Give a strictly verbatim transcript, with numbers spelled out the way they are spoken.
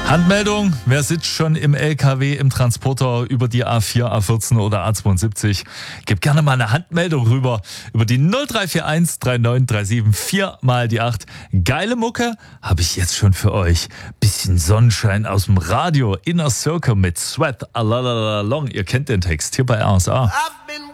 Handmeldung, wer sitzt schon im L K W, im Transporter über die A vier, A vierzehn oder A zweiundsiebzig? Gebt gerne mal eine Handmeldung rüber über die null drei vier eins drei neun drei sieben vier mal die acht. Geile Mucke habe ich jetzt schon für euch. Bisschen Sonnenschein aus dem Radio, Inner Circle mit Sweat a la la la long. Ihr kennt den Text hier bei R S A.